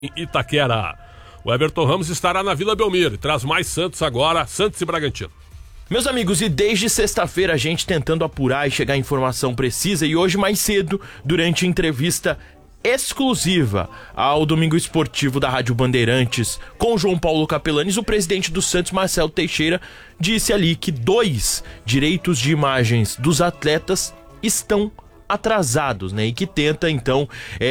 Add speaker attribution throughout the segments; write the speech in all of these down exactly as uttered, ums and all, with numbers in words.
Speaker 1: em Itaquera. O Everton Ramos estará na Vila Belmiro e traz mais Santos agora, Santos e Bragantino.
Speaker 2: Meus amigos, e desde sexta-feira a gente tentando apurar e chegar a informação precisa, e hoje mais cedo, durante entrevista exclusiva ao Domingo Esportivo da Rádio Bandeirantes com João Paulo Capelanes, o presidente do Santos, Marcelo Teixeira, disse ali que dois direitos de imagens dos atletas estão atrasados, né? E que tenta então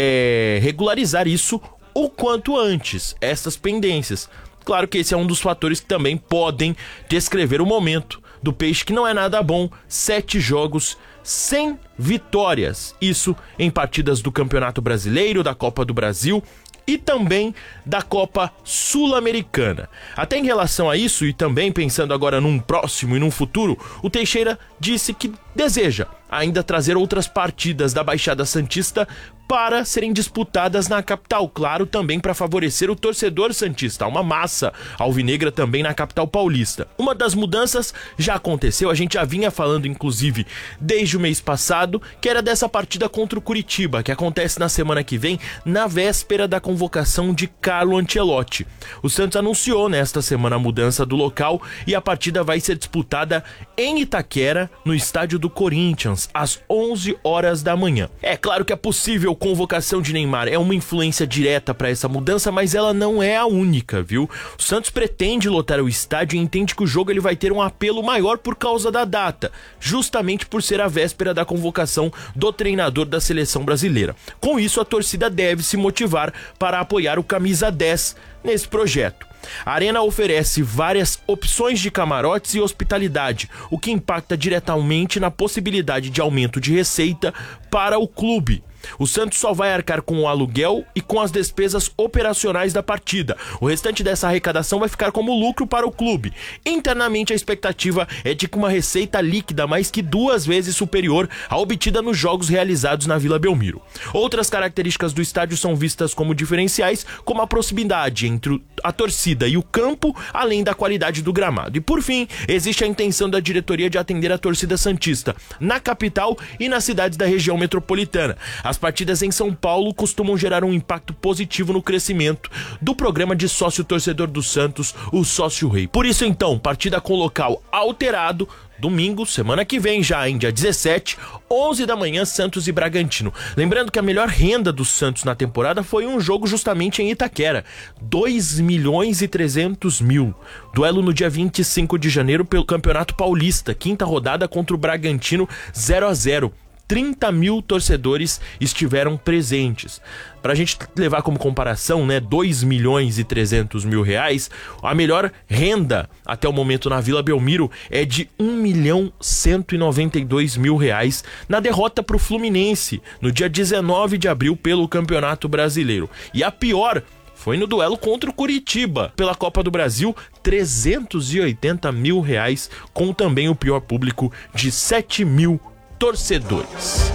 Speaker 2: é, regularizar isso o quanto antes, essas pendências. Claro que esse é um dos fatores que também podem descrever o momento do Peixe, que não é nada bom. Sete jogos sem vitórias, isso em partidas do Campeonato Brasileiro, da Copa do Brasil e também da Copa Sul-Americana. Até em relação a isso, e também pensando agora num próximo e num futuro, o Teixeira disse que deseja ainda trazer outras partidas da Baixada Santista para serem disputadas na capital, claro, também para favorecer o torcedor santista, uma massa alvinegra também na capital paulista. Uma das mudanças já aconteceu, a gente já vinha falando inclusive desde o mês passado, que era dessa partida contra o Curitiba, que acontece na semana que vem, na véspera da convocação de Carlo Ancelotti. O Santos anunciou nesta semana a mudança do local e a partida vai ser disputada em Itaquera, no estádio do Corinthians, às onze horas da manhã. É claro que é possível convocação de Neymar é uma influência direta para essa mudança, mas ela não é a única, viu? O Santos pretende lotar o estádio e entende que o jogo ele vai ter um apelo maior por causa da data, justamente por ser a véspera da convocação do treinador da seleção brasileira. Com isso, a torcida deve se motivar para apoiar o camisa dez nesse projeto. A Arena oferece várias opções de camarotes e hospitalidade, o que impacta diretamente na possibilidade de aumento de receita para o clube. O Santos só vai arcar com o aluguel e com as despesas operacionais da partida. O restante dessa arrecadação vai ficar como lucro para o clube. Internamente, a expectativa é de que uma receita líquida mais que duas vezes superior à obtida nos jogos realizados na Vila Belmiro. Outras características do estádio são vistas como diferenciais, como a proximidade entre a torcida e o campo, além da qualidade do gramado. E por fim, existe a intenção da diretoria de atender a torcida santista na capital e nas cidades da região metropolitana. As partidas em São Paulo costumam gerar um impacto positivo no crescimento do programa de sócio-torcedor do Santos, o Sócio Rei. Por isso, então, partida com local alterado, domingo, semana que vem já, em dia dezessete, onze da manhã, Santos e Bragantino. Lembrando que a melhor renda do Santos na temporada foi um jogo justamente em Itaquera, dois milhões e trezentos mil. Duelo no dia vinte e cinco de janeiro pelo Campeonato Paulista, quinta rodada contra o Bragantino, zero a zero. trinta mil torcedores estiveram presentes. Pra gente levar como comparação, né, dois milhões e trezentos mil reais, a melhor renda até o momento na Vila Belmiro é de um milhão cento e noventa e dois mil reais na derrota pro Fluminense no dia dezenove de abril pelo Campeonato Brasileiro. E a pior foi no duelo contra o Curitiba pela Copa do Brasil, trezentos e oitenta mil reais, com também o pior público de sete mil torcedores.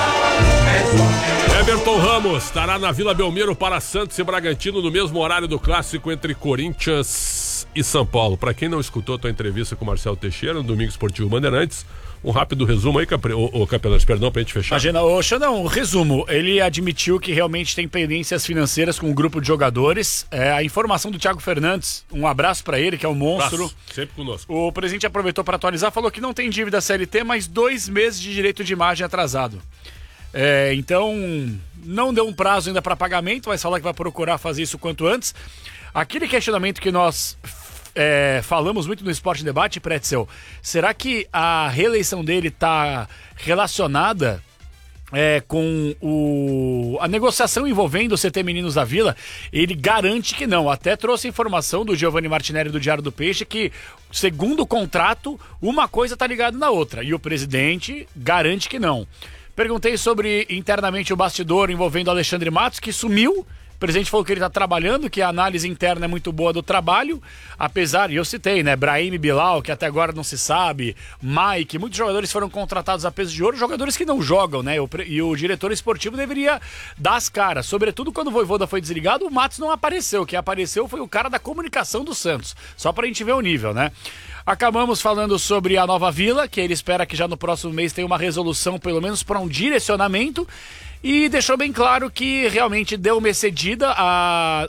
Speaker 1: Everton Ramos estará na Vila Belmiro para Santos e Bragantino no mesmo horário do clássico entre Corinthians e São Paulo. Para quem não escutou a tua entrevista com o Marcelo Teixeira no Domingo Esportivo Bandeirantes, um rápido resumo aí, Capre... o, o Capelanes, perdão, pra gente fechar.
Speaker 3: Imagina, ô Xandão, um resumo. Ele admitiu que realmente tem pendências financeiras com um grupo de jogadores. É, a informação do Thiago Fernandes, um abraço pra ele, que é um monstro.
Speaker 1: Abraço, sempre conosco.
Speaker 3: O presidente aproveitou para atualizar, falou que não tem dívida C L T, mas dois meses de direito de imagem atrasado. É, então, não deu um prazo ainda para pagamento, mas falar que vai procurar fazer isso quanto antes. Aquele questionamento que nós É, falamos muito no Esporte em Debate, Pretzel, será que a reeleição dele está relacionada é, com o, a negociação envolvendo o C T Meninos da Vila? Ele garante que não. Até trouxe informação do Giovanni Martinelli do Diário do Peixe que, segundo o contrato, uma coisa está ligada na outra, e o presidente garante que não. Perguntei sobre internamente o bastidor envolvendo o Alexandre Matos, que sumiu. O presidente falou que ele está trabalhando, que a análise interna é muito boa do trabalho, apesar, e eu citei, né, Brahim Bilal, que até agora não se sabe, Mike, muitos jogadores foram contratados a peso de ouro, jogadores que não jogam, né, e o diretor esportivo deveria dar as caras, sobretudo quando o Vojvoda foi desligado, o Matos não apareceu, quem apareceu foi o cara da comunicação do Santos, só pra gente ver o nível, né. Acabamos falando sobre a Nova Vila, que ele espera que já no próximo mês tenha uma resolução, pelo menos para um direcionamento. e deixou bem claro que realmente deu uma excedida a